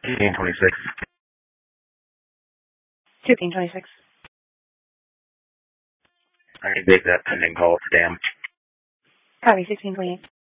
1626. 1626. I can take that pending call. Damn. Copy, 1628.